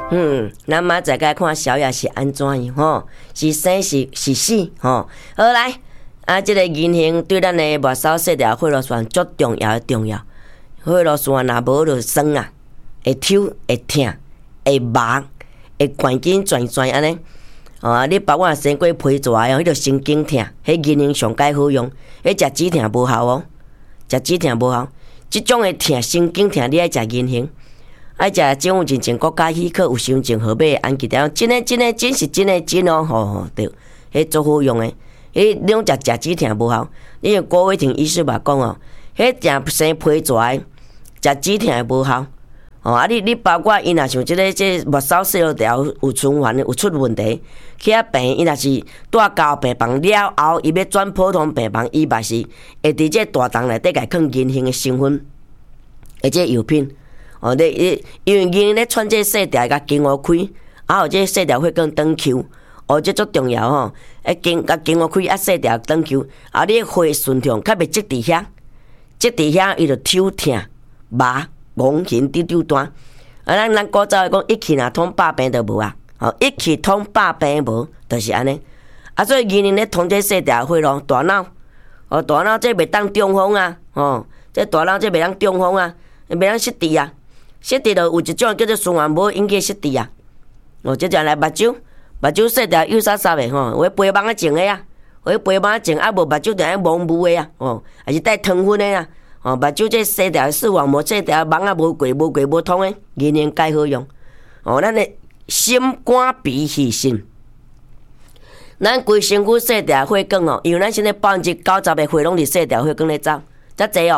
咱妈再该看小雅是安怎样吼？是生是死吼？好来，这个言行对咱的末梢细条血路线足重要的重要。血路线若无就酸啊，会抽会痛会麻会关紧转安尼。你包括生过皮蛇迄个神经痛，迄言行上解好用，迄食止痛无效哦，食止痛无效。即种的痛神经痛，你爱食言行。爱食政府认证国家许可有身证号码的安吉条，真是真的真哦，吼对，迄足好用的。迄两食止痛无效，因为郭伟霆医师嘛讲哦，迄食生皮蛇的食止痛无效。你包括伊若像即末梢细胞条有循环有出问题，去病伊若是带到病房了后，伊要转普通病房，伊嘛是会伫这大肠内底甲放银杏的成分，而且药品。因为银咧串这细条甲经络开，后这细条会更长球，这足重要吼。经络开细条长球，你血顺畅，较袂积伫遐，积伫遐伊就抽痛麻戆形丢单。咱古早讲一气若通百病就无啊，一气通百病无，就是安尼。所以银咧通这细条血路，大脑，大脑这袂当中风啊，这大脑这袂当中风啊，袂当失智啊。失智就有一种叫做循环无引起失智啊。这就来目睭细条幼沙沙的有迄肥蚊仔种的啊，有迄肥蚊仔种无目睭就爱蒙雾的啊，还是带糖分的啊。目睭这细条视网膜细条蚊仔无通的，言行介好用。咱的心肝脾肺肾，咱规身躯细条血管因为咱现在90%的血拢伫细条血管咧走，遮济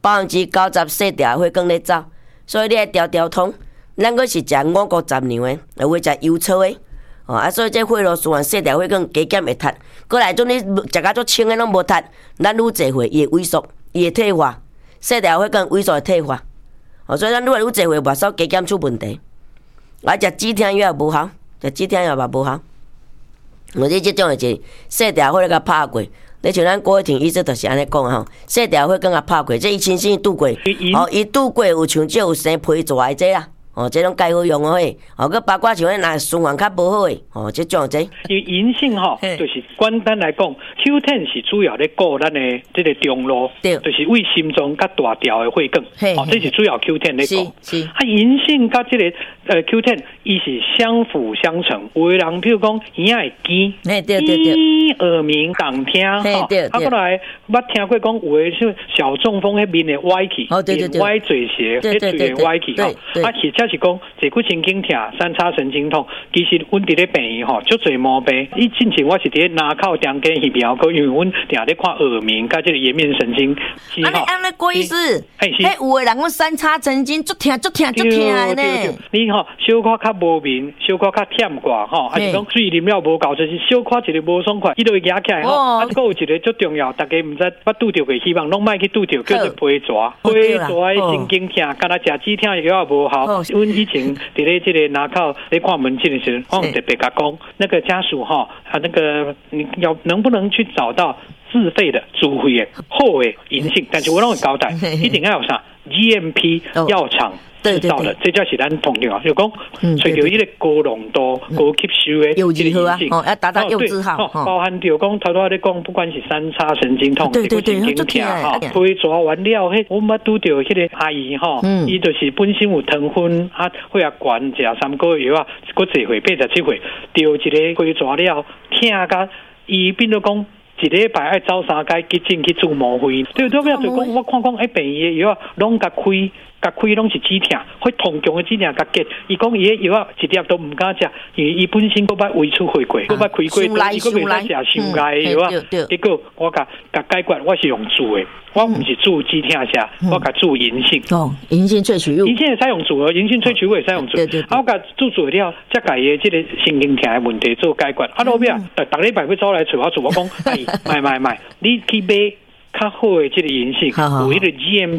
90%细条血管咧走。所以你爱条通，咱阁是食五谷杂粮的，会食油草的，所以这血路循环细条血管加减会塌，过来种你食甲足清的拢无塌，咱愈济血伊会萎缩，伊会退化，细条血管萎缩会退化，所以咱愈来愈济血末梢加减出问题，食止痛药也无效，食止痛药嘛无效，这种就是细条血甲拍过。你像咱郭伟霆医生就是安尼讲吼，细条血管甲拍过，这伊亲身拄过，伊拄过有像这有生皮蛇的这啦，这种介好用嘿，佮包括像那循环较无好的，这种这。 银杏就是简单来讲 ，Q10 是主要咧顾咱的这个中路，就是为心脏甲大条的血管，这是主要 Q10 咧讲。银杏甲这个Q10 伊是相辅相成，有的人譬如讲耳仔会尖，耳鸣动听，过来捌听过讲有的像小中风迄面会歪去，歪嘴斜，迄嘴会歪去，其实是讲坐骨神经痛、三叉神经痛，其实阮伫咧病院足侪毛病。之前我是伫咧拿靠中间翕标，因为阮定咧看耳鸣甲这个颜面神经。 安尼郭医师，有的人讲三叉神经足痛的呢。 你小可较无眠，小可较忝挂还是讲水啉了无够，就是小可一个无爽快，伊就会压起来还有一个足重要，大家毋知捌拄着过，希望拢莫去拄着，叫做皮蛇。皮蛇的神经痛，敢若食止痛药也无效。阮以前伫咧这个拿靠咧看门诊的时候，我特别甲讲，那个家属那个你能不能去找到自费的自费的好的银杏？但是我拢会交代，一定要有啥 GMP 药厂制造的，这才是咱重要。就讲找到迄个高浓度、高吸收的柚子号啊，要达到柚子号， 包含着讲头拄咧讲，不管是三叉神经痛、神经痛皮蛇完了，我捌拄着迄个阿姨伊就是本身有糖分血压悬，食3个月药佫坐回87回，着一个皮蛇了，痛甲伊变做讲。一礼拜爱走3届急诊去做毛灰，对不对？就讲我看病院的药拢甲开拢是止痛，会痛强的止痛甲结。伊讲伊的药一粒都唔敢食，因为伊本身佫捌胃出血过，佫捌开过，伊佫袂使食伤赖的药。结果我甲解决，我是用煮的，我唔是煮止痛下，我甲煮银杏。 银杏萃取物， 银杏会使用煮的，银杏萃取物会使用煮。我甲煮了，才甲伊的这个神经痛的问题做解决。落尾逐礼拜要走来找我做，我讲买，你去买。较好的这个银杏，有迄个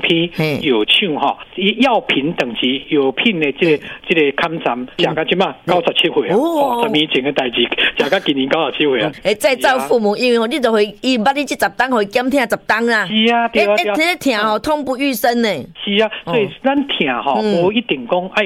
GMP 药厂药品等级药品的这个勘站，食到即马97岁啊，10年前的代志，食到今年97岁啊。 再造父母，因为你就会伊捌你这10档，会减痛10档啦。 是啊，对啊， 这痛痛不欲生呢。 是啊，所以咱痛无一定讲爱用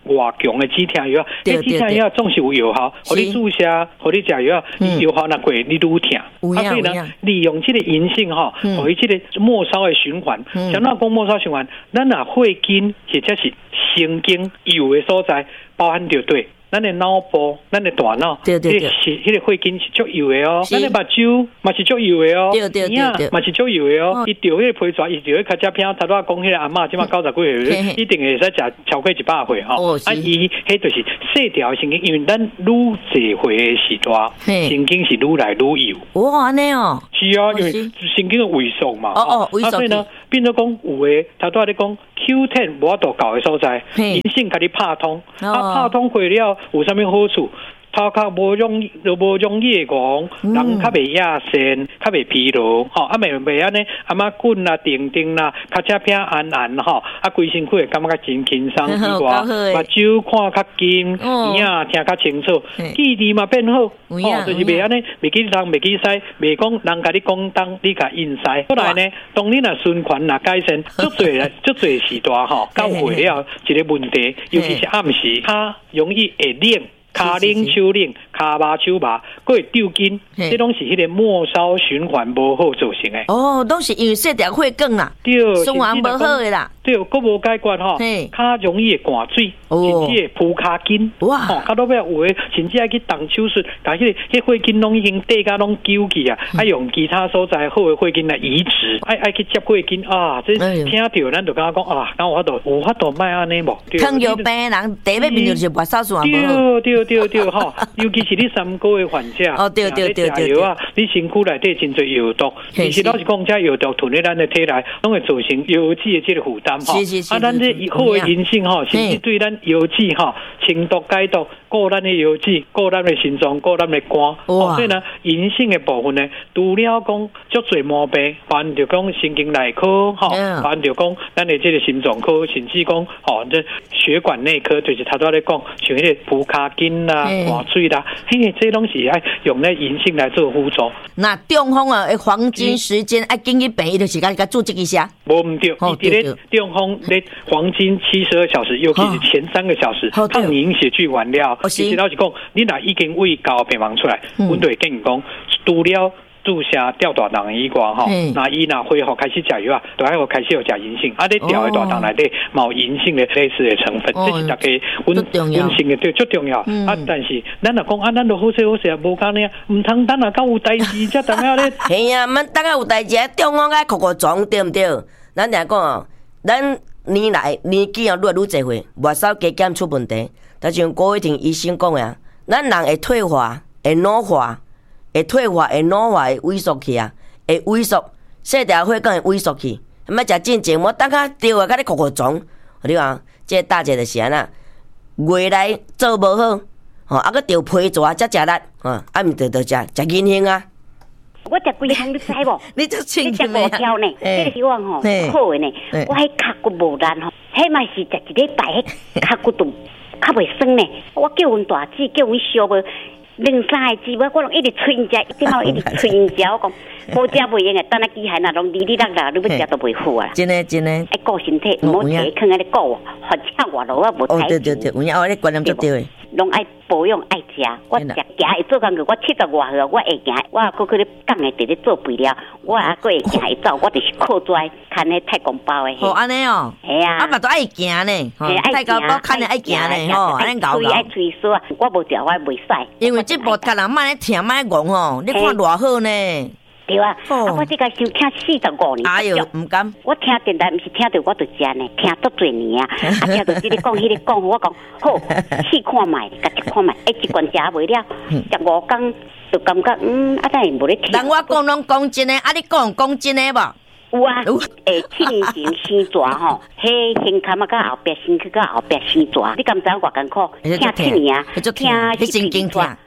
外强的止痛药，迄止痛药总是有药效，互你注射，互你食药，药效若过你愈痛。所以呢，利用这个银杏吼，互伊这个末梢的循环。像咱讲末梢循环，咱若血筋或者是神经有的所在，包含着对。咱的脑部，咱的大脑， 对， 迄个血筋是足油的哦。咱的目睭嘛是足油的哦， 对， 嘛是足油的哦。伊着迄个皮蛇，伊着迄卡只片，头拄仔讲迄个阿嬷，即马90几岁，一定会使食超过100岁吼。啊，伊迄就是细条神经，因为咱愈济岁的时代，神经是愈来愈油。 哇，安尼哦。 是啊，因为神经的萎缩嘛。 萎缩。 所以呢，变做讲有诶，头拄仔咧讲 Q10 无法度到的所在，银杏甲你拍通，拍通过了。有啥物好处？头壳无容易夜光，人较袂亚线，较袂疲劳，吼，啊袂安尼，啊嘛滚啦、定啦，较只偏安吼，啊规身躯会感觉较真轻松之外，目睭看较金，耳啊听较清楚，记忆嘛变好，就是袂安尼，袂记东袂记西，袂讲人甲你讲东，你甲应西。后来呢，当你若循环若改善，足侪时代吼，到会了一个问题，尤其是暗时，较容易会冷。骹冷手冷，骹麻手麻，佫会抽筋，这拢是迄个末梢循环无好造成的。 哦，拢是因为细条血管啦， 对， 循环无好的啦。 对，佫无解决吼，较容易会寒水，甚至会浮骹筋。哇，较多尾有诶，甚至爱去动手术，但迄血筋拢已经底甲拢揪去啊，爱用其他所在好诶血筋来移植，爱去接血筋啊。这听到咱就感觉讲啊，敢有法度卖安尼无？ 糖尿病人第一面就是外手循环无好。 对吼，尤其是你3个月患者， 对， 药啊，你身躯内底真侪药毒，其实老实讲，这药毒囤在咱的体内，拢会造成药剂的这个负担吼。啊，咱这好的银杏吼，甚至对咱药剂吼清毒解毒，顾咱的药剂，顾咱的心脏，顾咱的肝。所以呢，银杏的部分呢，除了讲足侪毛病，包含着讲神经内科吼，包含着讲咱的这个心脏科，甚至讲吼这血管内科，就是头拄咧讲，像迄个浮骹筋啦、寒水啦，嘿，这拢是爱用咧银杏来做辅助。 那中风啊，黄金时间爱紧去病院，就是甲做这个下。 无唔对，伊咧中风咧黄金72小时，尤其是前3个小时，抗凝血去完了。其实老实讲，你若已经胃交病房出来，阮就会建议讲，除了注射吊大肠以外吼，那伊若恢复开始食药啊，就爱开始有食银杏，啊，你吊的大肠内底有银杏的类似的成分，这是大家温性的对最重要。啊，但是咱若讲啊，咱就好势啊，无讲呢，唔通等下到有代志才等下咧。 系啊，咱等下有代志，中风该哭撞对唔对？咱来讲哦，咱年纪啊愈来愈侪岁，外手加减出问题。就像郭伟霆医生讲的，咱人会退化，会老化。会退化，会老化，会萎缩去啊，会萎缩，细条血管会萎缩去。莫食进前，我等下掉啊，甲你哭撞。你讲，这个大姐就是安那，月来做无好，吼，啊个掉皮蛇才食力，啊毋着食银杏啊。 我食几项你知无？ 你做清你食5条呢？这个希望吼好的呢。我迄脚骨无力吼，迄嘛是食一礼拜，迄脚骨都较袂酸呢。我叫阮大姊，叫阮小妹。2、3个姊妹，我拢一直催因食，一直一直催因食。我讲无食袂用诶，等下机械那拢哩哩啦啦，你要食都袂好啊。 真诶， 爱顾身体，唔好摕囥安尼顾，或者外路啊无太。 对，有影，你观念足对诶。 拢爱保养，爱食。我食行会做工课，我70外岁，我会行。我过去咧讲诶，直咧做肥料，我还佫会行会走，我就是靠拽看迄太公包诶。 哦，安尼哦。 系啊。 啊，嘛都爱行呢。太公包看着爱行呢，吼，安尼搞。 爱吹簌，我无调，我袂使。 因为这部甲人莫咧听，莫咧戆吼，你看偌好呢。 对啊，我这个收听45年。 哎哟，唔敢。 我听电台，毋是听到我就食呢，听足多年啊。啊，听到这个讲，迄个讲，我讲好，试看卖，甲一看卖，一罐食袂了，15天就感觉啊，咱无咧听。 人我讲拢讲真诶，啊，你讲真诶无？ 有啊，7年前生蛇吼，迄胸坎啊，甲后壁身躯甲后壁生蛇，你敢知我艰苦？听7年啊，听神经痛，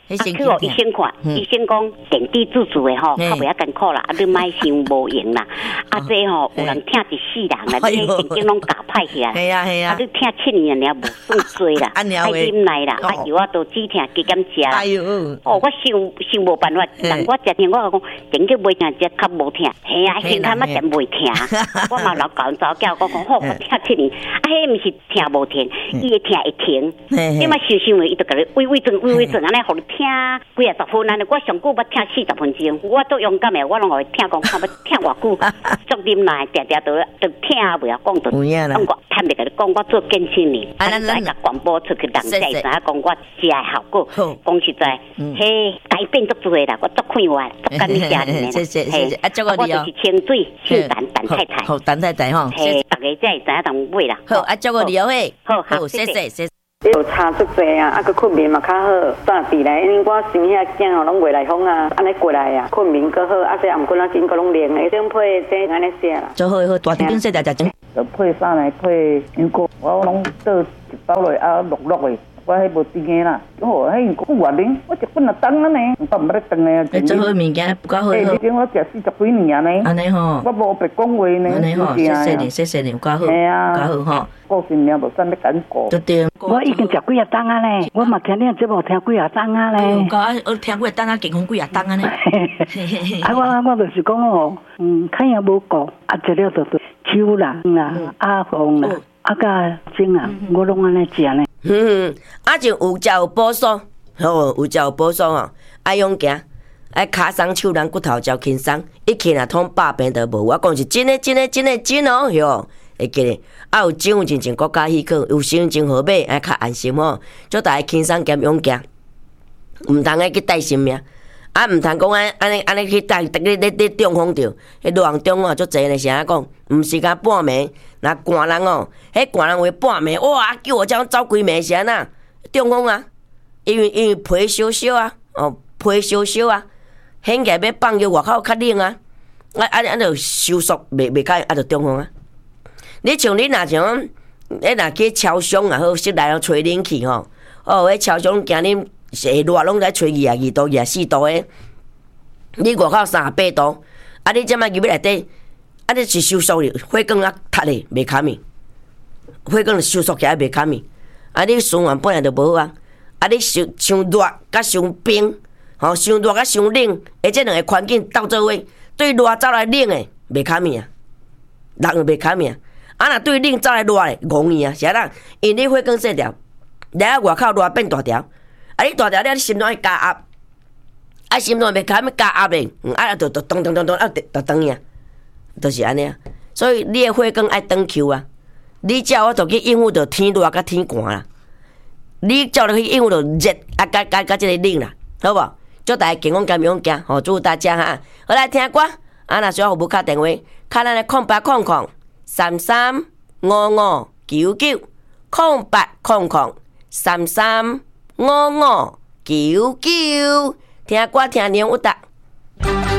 去互医生看，医生讲电低自主的吼，较袂遐艰苦啦，你莫伤无用啦。这吼有人听一世人啦，你神经拢夹歹起来。 系啊系啊， 你听7年了，无算多啦，爱忍耐啦，药啊都止痛加减食。哎呦，我想无办法，但我食听我讲，真叫袂听，只较无听。嘿啊，现在嘛真袂听。我嘛老教早教我讲，好，我听7年，迄毋是听无听，伊会听会停。你嘛想的，伊就甲你喂准，安尼互你听几啊10分，安尼我上久捌听40分钟，我都勇敢的，我拢会听讲，看要听偌久，足忍耐，定都听袂啊，讲到。我坦白甲你讲，我做健身呢，咱甲广播出去，人才知影讲我食的效果。讲实在，嘿，改变足多啦，我足快活，足感谢你。 谢谢，啊，祝我我就是清水姓陈太太。 好，陈太太吼， 嘿，大家才会知影当买啦。 好，啊，祝我你嘿，好，谢谢。 有差足济啊，个困眠嘛较好，早起来，因为我生遐囝吼拢未来风啊，安尼过来啊，困眠搁好，这暗困啊经过拢练的，种配这安尼食啦。 做好，大丁说大家整。 就配衫来配牛角，我拢倒一包落啊落的。我迄无甜的啦，哦，迄久偌啉，我一本啊当啊呢，我毋捌咧当呢。 你做好物件不够好。 以前我食40几年啊呢。 安尼吼。 我无白讲话呢。 安尼吼，谢谢你，有够好。 系啊。 够好吼。 顾身命无啥要艰苦。 对。 我已经食几啊当啊呢，我嘛听你节目听几啊当啊呢。 有够啊！我听几啊当啊，健康几啊当啊呢。 我就是讲哦，看也无顾，食了就秋啦、风啦、甲精啊，我拢安尼食呢。 就有食有补爽，好，有食有补爽哦。爱勇行，爱骹松手人骨头照轻松，一去若通百病都无。我讲是真哦，哟，会记咧。有种真国家许可，有身份证号码，爱较安心吼。做大家轻松兼勇行，毋通爱去带性命，毋通讲安尼去带，咧中风着，迄路人中哦，足济咧，是安讲，毋是甲半暝，若寒人哦，迄寒人话半暝，哇，叫我将走规暝是安那？中风啊，因为皮烧啊，皮烧啊，现个要放入外口较冷啊，就收缩袂较，就中风啊。你像你若像，你若去超商啊，好，室内拢吹冷气吼，迄超商今日下热拢在吹22度、24度诶，你外口38度，你即摆入去内底，你是收缩哩，火光啊塌哩，袂堪去，火光收缩起来袂堪去，你循环本来就无好啊，你伤热甲伤冰，伤热甲伤冷，这两个环境斗做伙，对热走来冷诶，袂堪去啊，人袂堪去啊。若对冷走来热诶，戆伊啊，是啊，因你火光细条，来外口热变大条，你大条了，你心脏会加压，心脏袂堪要加压诶，就咚，就断去啊，就是安尼啊。所以你诶火光爱断球啊，你照我就去应付着天热甲天寒啦，你照着去应付着热甲即个冷啦，好无？祝大家健康健康行，祝大家哈，好来听歌，若需要服务卡电话，卡咱诶0800335599 0800335599，听歌听年有达。